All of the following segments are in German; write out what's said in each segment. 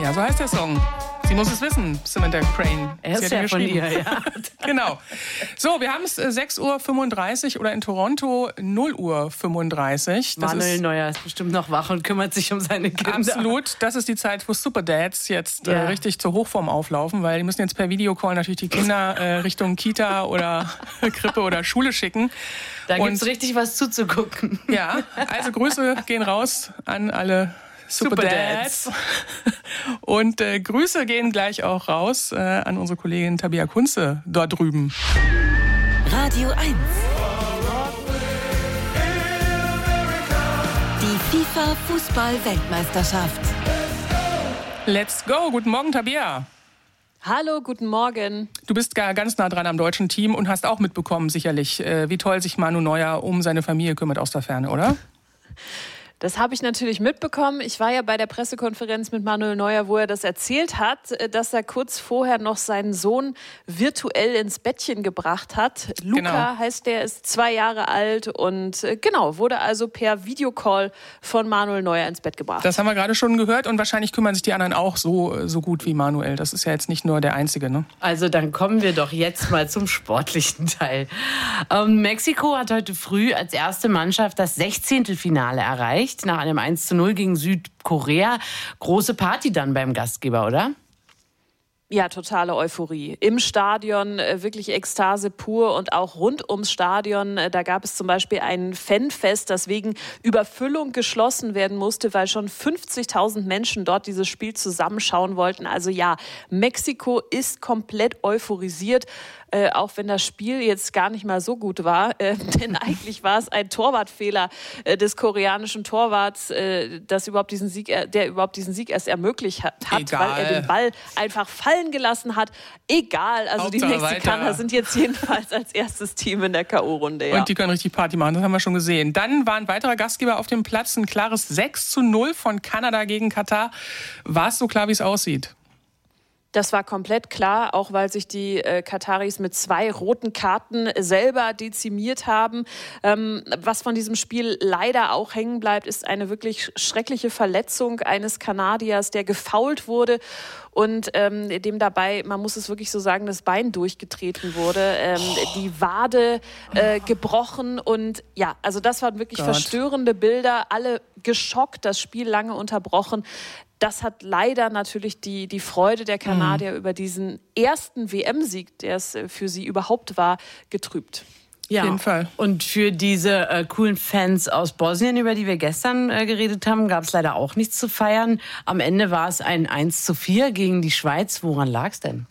Ja, so heißt der Song. Sie muss es wissen, Samantha Crane. Er ist ja von ihr, ja. Genau. So, wir haben es 6:35 Uhr oder in Toronto 0:35 Uhr. Manuel Neuer ist bestimmt noch wach und kümmert sich um seine Kinder. Absolut. Das ist die Zeit, wo Superdads jetzt richtig zur Hochform auflaufen, weil die müssen jetzt per Videocall natürlich die Kinder Richtung Kita oder Krippe oder Schule schicken. Da gibt es richtig was zuzugucken. Ja, also Grüße gehen raus an alle Superdads. Und Grüße gehen gleich auch raus an unsere Kollegin Tabea Kunze dort drüben. Radio 1. Die FIFA-Fußball-Weltmeisterschaft. Let's go. Guten Morgen, Tabea. Hallo, guten Morgen. Du bist ganz nah dran am deutschen Team und hast auch mitbekommen, sicherlich, wie toll sich Manu Neuer um seine Familie kümmert aus der Ferne, oder? Das habe ich natürlich mitbekommen. Ich war ja bei der Pressekonferenz mit Manuel Neuer, wo er das erzählt hat, dass er kurz vorher noch seinen Sohn virtuell ins Bettchen gebracht hat. Luca heißt der, ist 2 Jahre alt und wurde also per Videocall von Manuel Neuer ins Bett gebracht. Das haben wir gerade schon gehört und wahrscheinlich kümmern sich die anderen auch so gut wie Manuel. Das ist ja jetzt nicht nur der Einzige, ne? Also dann kommen wir doch jetzt mal zum sportlichen Teil. Mexiko hat heute früh als erste Mannschaft das 16. Finale erreicht. Nach einem 1:0 gegen Südkorea. Große Party dann beim Gastgeber, oder? Ja, totale Euphorie. Im Stadion wirklich Ekstase pur und auch rund ums Stadion. Da gab es zum Beispiel ein Fanfest, das wegen Überfüllung geschlossen werden musste, weil schon 50.000 Menschen dort dieses Spiel zusammenschauen wollten. Also ja, Mexiko ist komplett euphorisiert. Auch wenn das Spiel jetzt gar nicht mal so gut war. Denn eigentlich war es ein Torwartfehler des koreanischen Torwarts, der überhaupt diesen Sieg erst ermöglicht hat, weil er den Ball einfach fallen gelassen hat. Egal, also Hauptsache die Mexikaner weiter. sind jetzt jedenfalls als erstes Team in der K.O.-Runde. Ja. Und die können richtig Party machen, das haben wir schon gesehen. Dann war ein weiterer Gastgeber auf dem Platz, ein klares 6:0 von Kanada gegen Katar. War es so klar, wie es aussieht? Das war komplett klar, auch weil sich die Kataris mit 2 roten Karten selber dezimiert haben. Was von diesem Spiel leider auch hängen bleibt, ist eine wirklich schreckliche Verletzung eines Kanadiers, der gefoult wurde und dem dabei, man muss es wirklich so sagen, das Bein durchgetreten wurde, die Wade gebrochen und ja, also das waren wirklich verstörende Bilder, alle geschockt, das Spiel lange unterbrochen. Das hat leider natürlich die Freude der Kanadier über diesen ersten WM-Sieg, der es für sie überhaupt war, getrübt. Ja, auf jeden Fall. Und für diese coolen Fans aus Bosnien, über die wir gestern geredet haben, gab es leider auch nichts zu feiern. Am Ende war es ein 1:4 gegen die Schweiz. Woran lag es denn?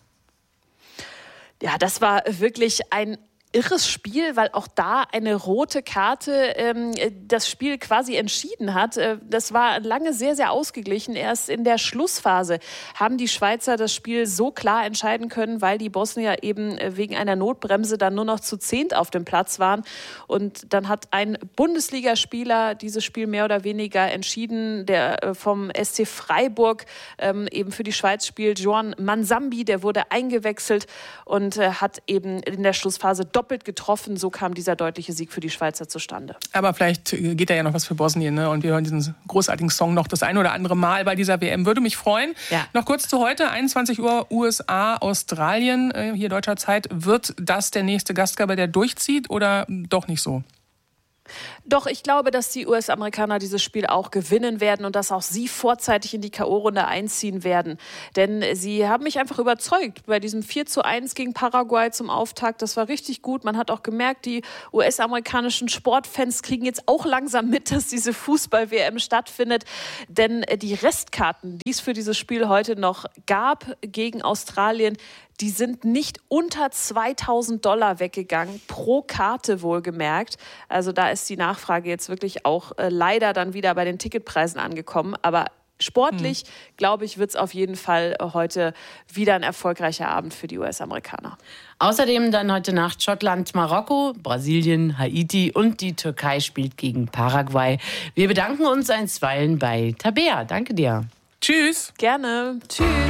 Ja, das war wirklich ein irres Spiel, weil auch da eine rote Karte das Spiel quasi entschieden hat. Das war lange sehr, sehr ausgeglichen. Erst in der Schlussphase haben die Schweizer das Spiel so klar entscheiden können, weil die Bosnier eben wegen einer Notbremse dann nur noch zu 10 auf dem Platz waren. Und dann hat ein Bundesligaspieler dieses Spiel mehr oder weniger entschieden, der vom SC Freiburg eben für die Schweiz spielt. Joan Mansambi, der wurde eingewechselt und hat eben in der Schlussphase doppelt getroffen. So kam dieser deutliche Sieg für die Schweizer zustande. Aber vielleicht geht da ja noch was für Bosnien, ne? Und wir hören diesen großartigen Song noch das ein oder andere Mal bei dieser WM. Würde mich freuen. Ja. Noch kurz zu heute, 21 Uhr USA, Australien, hier deutscher Zeit. Wird das der nächste Gastgeber, der durchzieht oder doch nicht so? Doch, ich glaube, dass die US-Amerikaner dieses Spiel auch gewinnen werden und dass auch sie vorzeitig in die K.O.-Runde einziehen werden. Denn sie haben mich einfach überzeugt bei diesem 4:1 gegen Paraguay zum Auftakt. Das war richtig gut. Man hat auch gemerkt, die US-amerikanischen Sportfans kriegen jetzt auch langsam mit, dass diese Fußball-WM stattfindet. Denn die Restkarten, die es für dieses Spiel heute noch gab gegen Australien, die sind nicht unter $2.000 weggegangen, pro Karte wohlgemerkt. Also da ist die Nachfrage jetzt wirklich auch leider dann wieder bei den Ticketpreisen angekommen. Aber sportlich, glaube ich, wird es auf jeden Fall heute wieder ein erfolgreicher Abend für die US-Amerikaner. Außerdem dann heute Nacht Schottland, Marokko, Brasilien, Haiti und die Türkei spielt gegen Paraguay. Wir bedanken uns einstweilen bei Tabea. Danke dir. Tschüss. Gerne. Tschüss.